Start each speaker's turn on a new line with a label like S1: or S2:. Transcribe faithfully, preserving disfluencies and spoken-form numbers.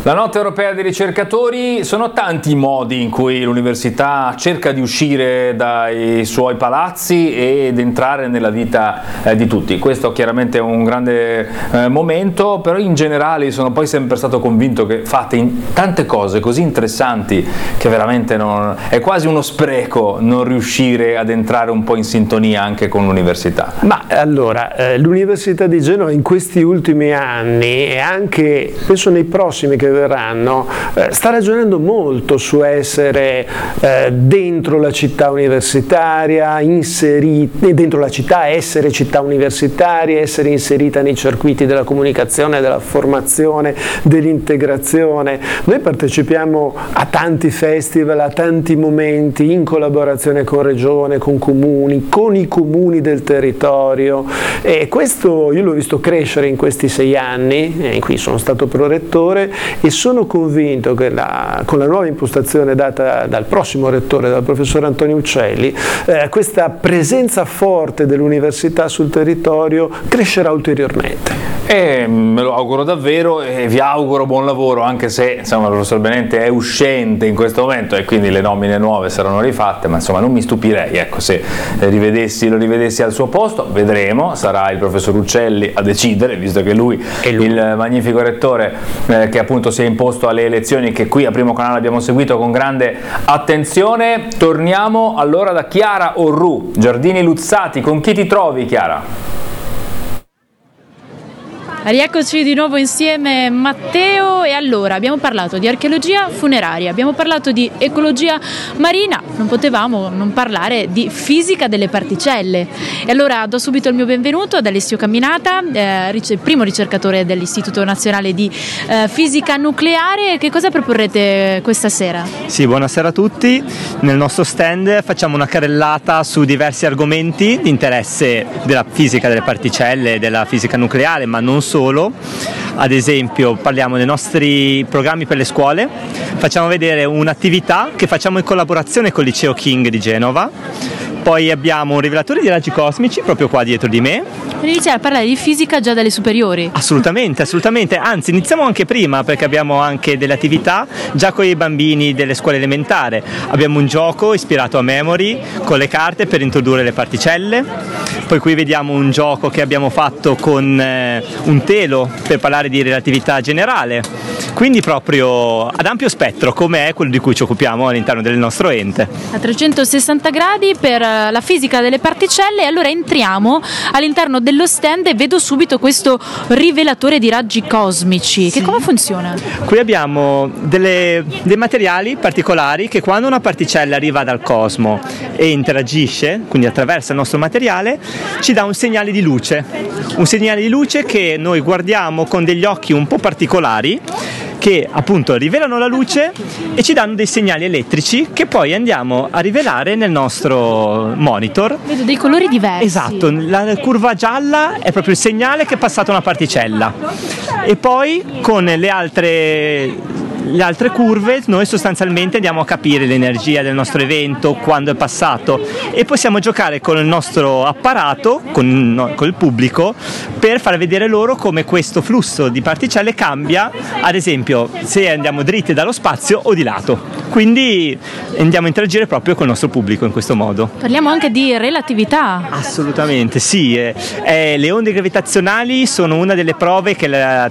S1: La notte europea dei ricercatori, sono tanti i modi in cui l'università cerca di uscire dai suoi palazzi ed entrare nella vita eh, di tutti. Questo chiaramente è un grande eh, momento, però in generale sono poi sempre stato convinto che fate in tante cose così interessanti che veramente non, è quasi uno spreco non riuscire ad entrare un po' in sintonia anche con l'università.
S2: Ma allora, eh, l'Università di Genova in questi ultimi anni e anche penso nei prossimi che verranno, eh, sta ragionando molto su essere eh, dentro la città universitaria, inserita dentro la città, essere città universitaria, essere inserita nei circuiti della comunicazione, della formazione, dell'integrazione. Noi partecipiamo a tanti festival, a tanti momenti in collaborazione con Regione, con comuni, con i comuni del territorio, e questo io l'ho visto crescere in questi sei anni, in cui sono stato prorettore, e sono convinto che la, con la nuova impostazione data dal prossimo rettore, dal professor Antonio Uccelli, eh, questa presenza forte dell'università sul territorio crescerà ulteriormente.
S1: E me lo auguro davvero e vi auguro buon lavoro, anche se insomma, il professor Benente è uscente in questo momento e quindi le nomine nuove saranno rifatte, ma insomma non mi stupirei, ecco, se rivedessi, lo rivedessi al suo posto. Vedremo, sarà il professor Uccelli a decidere, visto che lui, è lui. il magnifico rettore eh, che appunto si è imposto alle elezioni, che qui a Primo Canale abbiamo seguito con grande attenzione. Torniamo allora da Chiara Orru, Giardini Luzzati. Con chi ti trovi, Chiara?
S3: Rieccoci di nuovo insieme, Matteo, e allora abbiamo parlato di archeologia funeraria, abbiamo parlato di ecologia marina, non potevamo non parlare di fisica delle particelle. E allora do subito il mio benvenuto ad Alessio Camminata, eh, ric- primo ricercatore dell'Istituto Nazionale di eh, Fisica Nucleare. Che cosa proporrete questa sera?
S4: Sì, buonasera a tutti. Nel nostro stand facciamo una carrellata su diversi argomenti di interesse della fisica delle particelle e della fisica nucleare, ma non solo. Ad esempio parliamo dei nostri programmi per le scuole, facciamo vedere un'attività che facciamo in collaborazione con il Liceo King di Genova, poi abbiamo un rivelatore di raggi cosmici proprio qua dietro di me.
S3: Iniziare a parlare di fisica già dalle superiori?
S4: Assolutamente, assolutamente, anzi iniziamo anche prima, perché abbiamo anche delle attività già con i bambini delle scuole elementari. Abbiamo un gioco ispirato a Memory con le carte per introdurre le particelle, poi qui vediamo un gioco che abbiamo fatto con eh, un telo per parlare di relatività generale, quindi proprio ad ampio spettro, come è quello di cui ci occupiamo all'interno del nostro ente.
S3: A trecentosessanta gradi per la fisica delle particelle. Allora entriamo all'interno dello stand e vedo subito questo rivelatore di raggi cosmici. Sì. Che come funziona?
S4: Qui abbiamo delle, dei materiali particolari che quando una particella arriva dal cosmo e interagisce, quindi attraversa il nostro materiale, ci dà un segnale di luce, un segnale di luce che noi guardiamo con degli occhi un po' particolari, che appunto rivelano la luce e ci danno dei segnali elettrici che poi andiamo a rivelare nel nostro monitor.
S3: Vedo dei colori diversi.
S4: Esatto, la curva gialla è proprio il segnale che è passata una particella, e poi con le altre le altre curve noi sostanzialmente andiamo a capire l'energia del nostro evento, quando è passato, e possiamo giocare con il nostro apparato, con, no, con il pubblico, per far vedere loro come questo flusso di particelle cambia, ad esempio se andiamo dritti dallo spazio o di lato. Quindi andiamo a interagire proprio con il nostro pubblico in questo modo.
S3: Parliamo anche di relatività.
S4: Assolutamente sì, eh, eh, le onde gravitazionali sono una delle prove che la